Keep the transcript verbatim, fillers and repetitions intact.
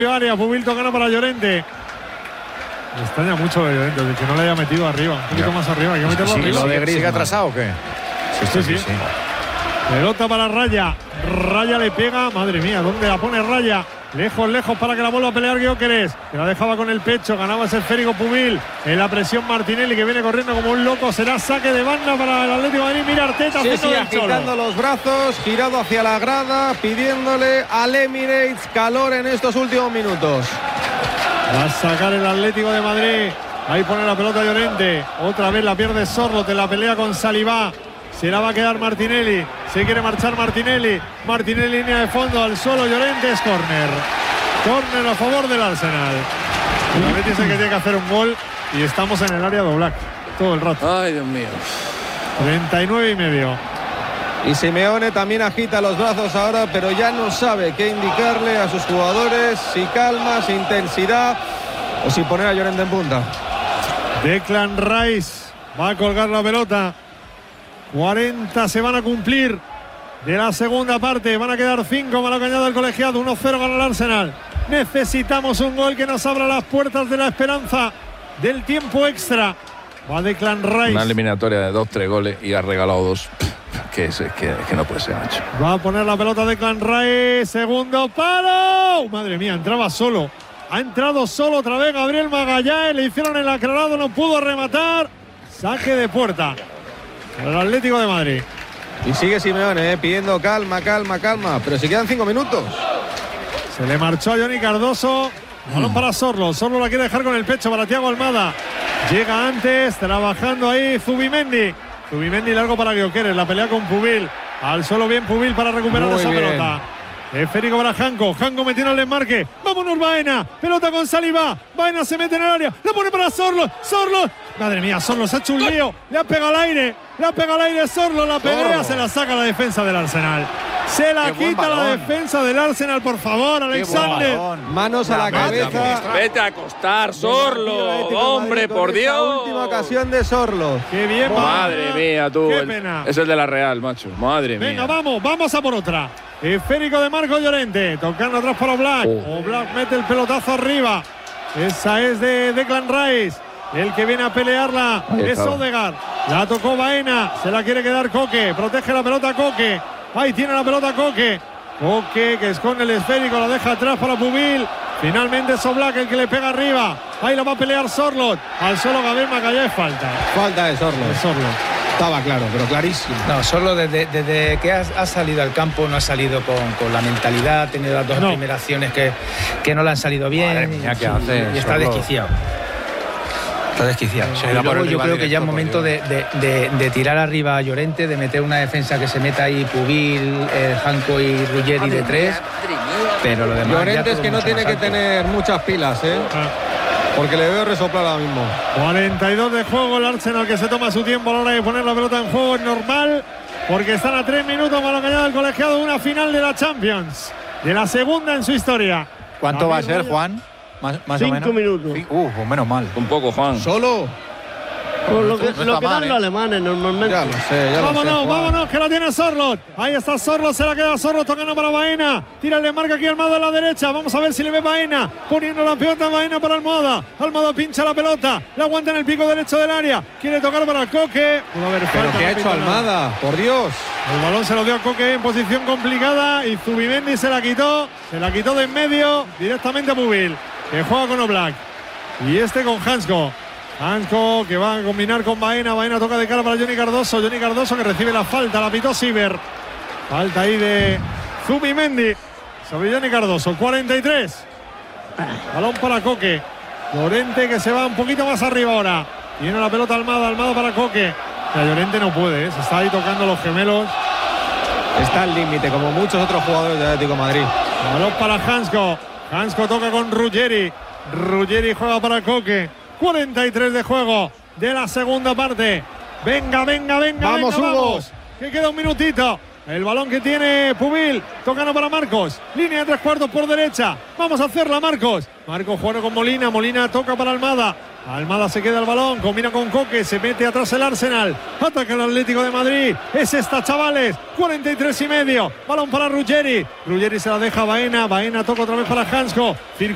área, Pubil tocando para Llorente. Me extraña mucho de Llorente, de que no le haya metido arriba, un poquito ya. más arriba. Hay que meterlo sí, arriba. ¿Lo de Griezmann sigue atrasado o qué? Sí, sí, sí. sí. sí. Pelota para Raya. Raya le pega. Madre mía, ¿dónde la pone Raya? Lejos, lejos para que la vuelva a pelear Gyökeres. Que la dejaba con el pecho. Ganaba ese esférico Pubil. En la presión Martinelli, que viene corriendo como un loco. Será saque de banda para el Atlético de Madrid. Mira Arteta. Sí, sí, agitando los brazos, girado hacia la grada, pidiéndole al Emirates calor en estos últimos minutos. Va a sacar el Atlético de Madrid. Ahí pone la pelota Llorente. Otra vez la pierde Sorloth en la pelea con Saliba. Se la va a quedar Martinelli. Se quiere marchar Martinelli. Martinelli línea de fondo al suelo. Llorente es córner. Córner a favor del Arsenal. El Betis es el que tiene que hacer un gol. Y estamos en el área de Oblak todo el rato. Ay, Dios mío. treinta y nueve y medio. Y Simeone también agita los brazos ahora, pero ya no sabe qué indicarle a sus jugadores. Si calma, si intensidad o si poner a Llorente en punta. Declan Rice va a colgar la pelota. cuarenta se van a cumplir de la segunda parte. Van a quedar cinco para lo que añade el colegiado. uno cero gana el Arsenal. Necesitamos un gol que nos abra las puertas de la esperanza del tiempo extra. Va Declan Rice. Una eliminatoria de dos, tres goles y ha regalado dos. Que es, es, que, es que no puede ser, macho. Va a poner la pelota Declan Rice. Segundo palo. Madre mía, entraba solo. Ha entrado solo otra vez Gabriel Magallanes. Le hicieron el aclarado, no pudo rematar. Saque de puerta el Atlético de Madrid. Y sigue Simeone eh, pidiendo calma, calma, calma. Pero si quedan cinco minutos. Se le marchó a Johnny Cardoso. Balón mm. para Sorloth. Sorloth la quiere dejar con el pecho para Thiago Almada. Llega antes, trabajando ahí Zubimendi. Zubimendi largo para Gyökeres. La pelea con Pubil. Al suelo bien Pubil para recuperar Muy esa bien. pelota. Esférico para Janko. Janko metiendo el desmarque. Vámonos Baena. Pelota con Saliba. Baena se mete en el área. La pone para Sorloth. Sorloth. Madre mía, Sorloth se ha hecho un lío. Le ha pegado al aire. Le ha pegado al aire Sorloth. La pelea se la saca la defensa del Arsenal. Se la Qué quita la defensa del Arsenal, por favor, Alexander. Manos a la cabeza. Vete a acostar, Sorloth. Hombre, por Dios. Última ocasión de Sorloth. Qué bien, madre mía, tú. Qué el, pena. Es el de la Real, macho. Madre Venga, mía. Venga, vamos, vamos a por otra. Esférico de Marco Llorente. Tocando atrás para Oblak. Oh. Oblak mete el pelotazo arriba. Esa es de Declan Rice. El que viene a pelearla es Odegaard. La tocó Baena. Se la quiere quedar Koke. Protege la pelota Koke. Ahí tiene la pelota Koke. Koke que esconde el esférico. La deja atrás para Pubil. Finalmente es Oblak el que le pega arriba. Ahí la va a pelear Sorloth. Al suelo Gabriel Magallanes. Falta. Falta de Sorloth. De Sorloth. Estaba claro, pero clarísimo. No, solo desde, desde que ha, ha salido al campo no ha salido con, con la mentalidad, ha tenido las dos no. primeras acciones que, que no le han salido bien. Madre mía, ¿qué y, hace? y está desquiciado. Está desquiciado. Sí, y luego yo creo que ya es momento de, de, de, de tirar arriba a Llorente, de meter una defensa que se meta ahí Pubil, eh, Janko y Ruggeri de tres. Pero lo demás. Llorente es que no tiene que tener muchas pilas, ¿eh? Ah. Porque le veo resoplar ahora mismo. cuarenta y dos de juego, el Arsenal que se toma su tiempo a la hora de poner la pelota en juego, es normal, porque están a tres minutos para lo que añade el colegiado de una final de la Champions, de la segunda en su historia. ¿Cuánto va a ser, Juan? Más, más Cinco o menos. minutos. Sí, uh, pues menos mal. Un poco, Juan. ¿Solo? Por lo que, no lo que mal, dan ¿eh? los alemanes normalmente. Ya lo sé, ya vámonos, lo sé, vámonos, que la tiene Sorloth. Ahí está Sorloth, se la queda Sorloth tocando para Baena. Tira el marca aquí Almada a la derecha. Vamos a ver si le ve Baena. Poniendo la pelota Baena para Almada. Almada pincha la pelota. La aguanta en el pico derecho del área. Quiere tocar para Koke. Pudo haber Pero falta, ¿qué no ha hecho pita nada. Almada? Por Dios. El balón se lo dio a Koke en posición complicada. Y Zubimendi se la quitó. Se la quitó de en medio. Directamente a Pubil, que juega con Oblak. Y este con Hansko. Hansko que va a combinar con Baena. Baena toca de cara para Johnny Cardoso. Johnny Cardoso que recibe la falta. La pitó Siver. Falta ahí de Zubimendi sobre Johnny Cardoso. cuarenta y tres. Balón para Koke. Llorente que se va un poquito más arriba ahora. Tiene la pelota Almada. Almada para Koke. La Llorente no puede, ¿eh? Se está ahí tocando los gemelos. Está al límite, como muchos otros jugadores del Atlético de Madrid. Balón para Hansko. Hansko toca con Ruggeri. Ruggeri juega para Koke. cuarenta y tres de juego de la segunda parte. Venga, venga, venga. Vamos, venga, Hugo. vamos. Que queda un minutito. El balón que tiene Pubil. Tocando para Marcos. Línea de tres cuartos por derecha. Vamos a hacerla, Marcos. Marcos juega con Molina. Molina toca para Almada. Almada se queda el balón. Combina con Koke. Se mete atrás el Arsenal. Ataca el Atlético de Madrid. Es esta, chavales. cuarenta y tres y medio. Balón para Ruggeri. Ruggeri se la deja a Baena. Baena toca otra vez para Hansko.